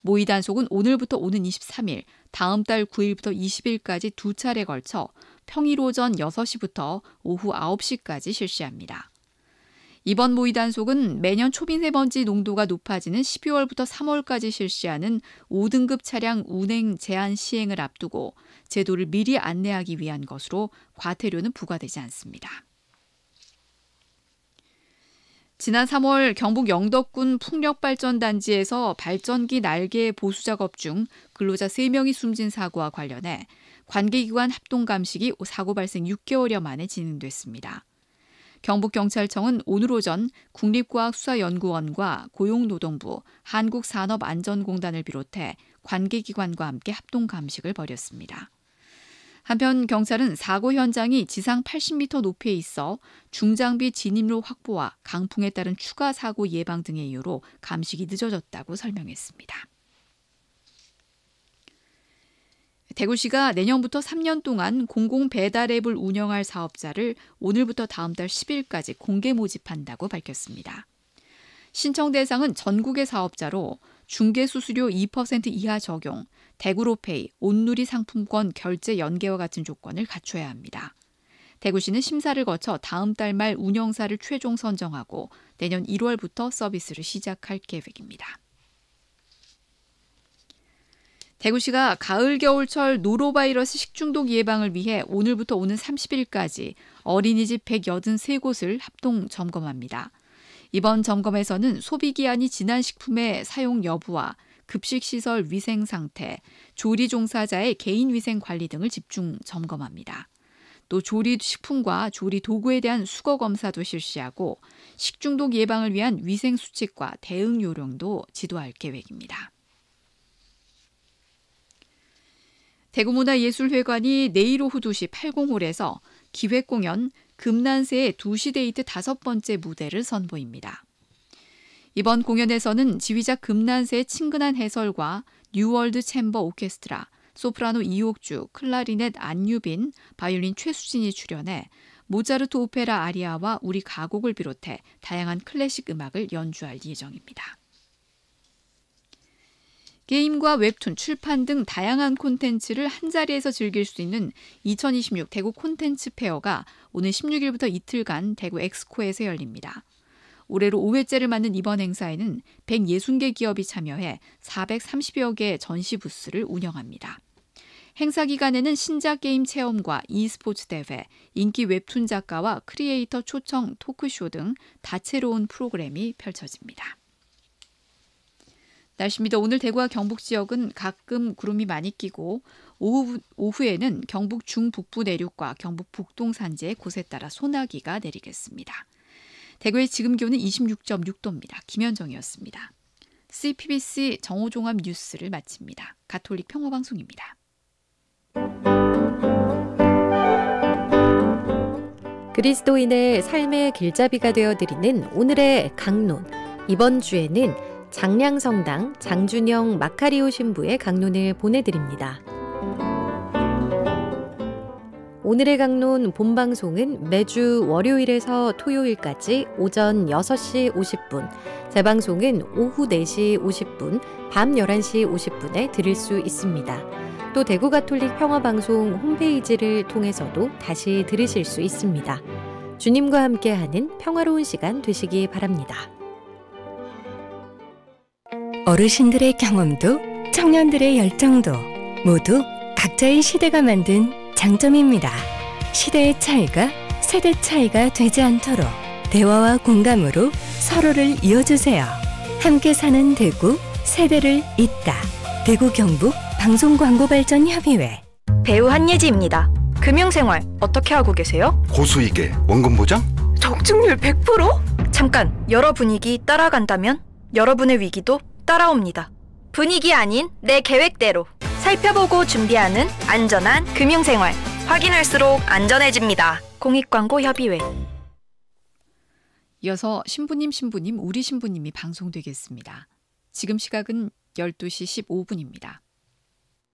모의 단속은 오늘부터 오는 23일, 다음 달 9일부터 20일까지 두 차례 걸쳐 평일 오전 6시부터 오후 9시까지 실시합니다. 이번 모의 단속은 매년 초미세먼지 농도가 높아지는 12월부터 3월까지 실시하는 5등급 차량 운행 제한 시행을 앞두고 제도를 미리 안내하기 위한 것으로 과태료는 부과되지 않습니다. 지난 3월 경북 영덕군 풍력발전단지에서 발전기 날개 보수 작업 중 근로자 3명이 숨진 사고와 관련해 관계기관 합동감식이 사고 발생 6개월여 만에 진행됐습니다. 경북경찰청은 오늘 오전 국립과학수사연구원과 고용노동부, 한국산업안전공단을 비롯해 관계기관과 함께 합동감식을 벌였습니다. 한편 경찰은 사고 현장이 지상 80m 높이에 있어 중장비 진입로 확보와 강풍에 따른 추가 사고 예방 등의 이유로 감식이 늦어졌다고 설명했습니다. 대구시가 내년부터 3년 동안 공공배달앱을 운영할 사업자를 오늘부터 다음 달 10일까지 공개 모집한다고 밝혔습니다. 신청 대상은 전국의 사업자로 중개수수료 2% 이하 적용, 대구로페이, 온누리 상품권 결제 연계와 같은 조건을 갖춰야 합니다. 대구시는 심사를 거쳐 다음 달 말 운영사를 최종 선정하고 내년 1월부터 서비스를 시작할 계획입니다. 대구시가 가을 겨울철 노로바이러스 식중독 예방을 위해 오늘부터 오는 30일까지 어린이집 183곳을 합동 점검합니다. 이번 점검에서는 소비기한이 지난 식품의 사용 여부와 급식시설 위생 상태, 조리 종사자의 개인 위생 관리 등을 집중 점검합니다. 또 조리 식품과 조리 도구에 대한 수거 검사도 실시하고 식중독 예방을 위한 위생 수칙과 대응 요령도 지도할 계획입니다. 대구문화예술회관이 내일 오후 2시 80홀에서 기획공연 금난새의 2시 데이트 5번째 무대를 선보입니다. 이번 공연에서는 지휘자 금난새의 친근한 해설과 뉴월드 챔버 오케스트라, 소프라노 이옥주, 클라리넷 안유빈, 바이올린 최수진이 출연해 모차르트 오페라 아리아와 우리 가곡을 비롯해 다양한 클래식 음악을 연주할 예정입니다. 게임과 웹툰, 출판 등 다양한 콘텐츠를 한자리에서 즐길 수 있는 2026 대구 콘텐츠 페어가 오늘 16일부터 이틀간 대구 엑스코에서 열립니다. 올해로 5회째를 맞는 이번 행사에는 160개 기업이 참여해 430여 개의 전시 부스를 운영합니다. 행사 기간에는 신작 게임 체험과 e스포츠 대회, 인기 웹툰 작가와 크리에이터 초청 토크쇼 등 다채로운 프로그램이 펼쳐집니다. 날씨입니다. 오늘 대구와 경북 지역은 가끔 구름이 많이 끼고 오후에는 경북 중북부 내륙과 경북 북동 산지에 곳에 따라 소나기가 내리겠습니다. 대구의 지금 기온은 26.6도입니다. 김현정이었습니다. CPBC 정오종합 뉴스를 마칩니다. 가톨릭 평화방송입니다. 그리스도인의 삶의 길잡이가 되어드리는 오늘의 강론. 이번 주에는 장량성당 장준영 마카리오 신부의 강론을 보내드립니다. 오늘의 강론 본방송은 매주 월요일에서 토요일까지 오전 6시 50분, 재방송은 오후 4시 50분, 밤 11시 50분에 들을 수 있습니다. 또 대구 가톨릭 평화방송 홈페이지를 통해서도 다시 들으실 수 있습니다. 주님과 함께하는 평화로운 시간 되시기 바랍니다. 어르신들의 경험도 청년들의 열정도 모두 각자의 시대가 만든 장점입니다. 시대의 차이가 세대 차이가 되지 않도록 대화와 공감으로 서로를 이어주세요. 함께 사는 대구, 세대를 잇다. 대구 경북 방송광고발전협의회. 배우 한예지입니다. 금융생활 어떻게 하고 계세요? 고수익에 원금 보장? 적중률 100%? 잠깐, 여러 분위기 따라간다면 여러분의 위기도 따라옵니다. 분위기 아닌 내 계획대로 살펴보고 준비하는 안전한 금융생활. 확인할수록 안전해집니다. 공익광고협의회. 이어서 신부님 우리 신부님이 방송되겠습니다. 지금 시각은 12시 15분입니다.